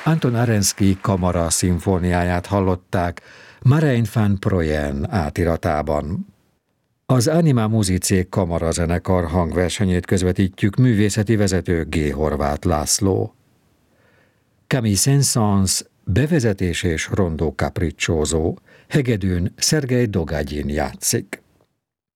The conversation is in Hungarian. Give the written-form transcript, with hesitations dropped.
Anton Arensky kamara szimfóniáját hallották Marein van Proyen átiratában. Az Anima Musicae kamarazenekar hangversenyét közvetítjük, művészeti vezető G. Horváth László. Camille Saint-Saëns bevezetés és rondó capriccioso, hegedűn Szergej Dogagyin játszik.